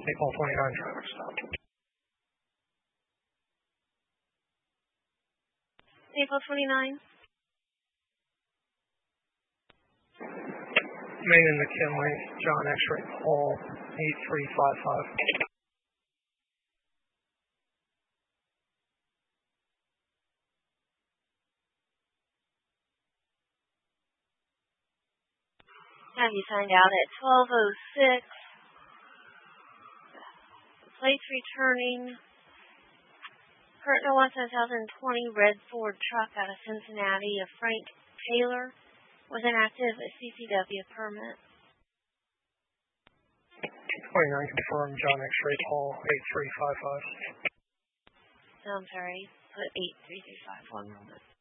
April 29 traffic stop. April 29. Main and McKinley, John X-Ray Hall, 8355. Have you signed out at 12:06? Plates returning. Current 2020 red Ford truck out of Cincinnati, a Frank Taylor with an active CCW permit. 29 confirmed, John X-Ray Hall, 8355. No, I'm sorry. Put 8335. 1 moment.